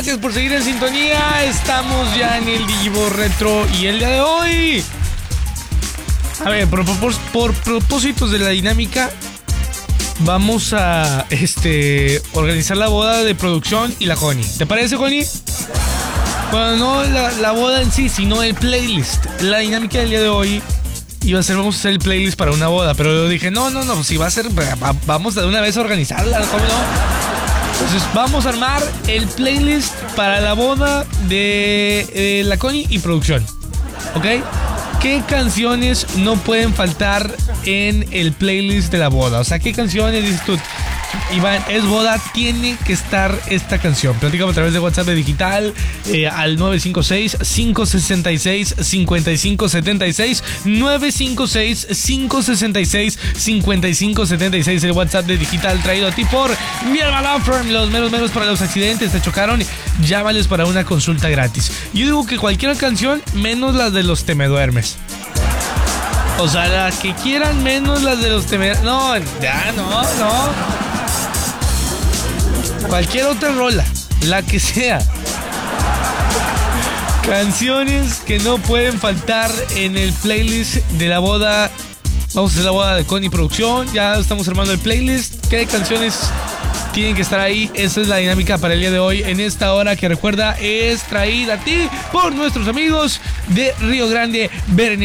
Gracias por seguir en sintonía. Estamos ya en el Digivo Retro y el día de hoy, a ver, por propósitos de la dinámica, vamos a organizar la boda de producción y la Connie. ¿Te parece, Connie? Bueno, no la boda en sí, sino el playlist. La dinámica del día de hoy iba a ser, vamos a hacer el playlist para una boda, pero yo dije, no, si va a ser, vamos de una vez a organizarla, ¿cómo no? Entonces vamos a armar el playlist para la boda de la Connie y producción, ¿ok? ¿Qué canciones no pueden faltar en el playlist de la boda? O sea, ¿qué canciones dices tú? Iván, es boda, tiene que estar esta canción. Platícame a través de WhatsApp de Digital al 956-566-5576. 956-566-5576. El WhatsApp de Digital traído a ti por Mierda Law Firm. Los meros para los accidentes. Te chocaron, llámales para una consulta gratis. Yo digo que cualquier canción, menos las de los Te Me Duermes. O sea, las que quieran, menos las de los Te Me... No, ya, no. Cualquier otra rola, la que sea. Canciones que no pueden faltar en el playlist de la boda. Vamos a hacer la boda de Connie Producción. Ya estamos armando el playlist. ¿Qué canciones tienen que estar ahí? Esa es la dinámica para el día de hoy, en esta hora que, recuerda, es traída a ti por nuestros amigos de Río Grande, Berenice.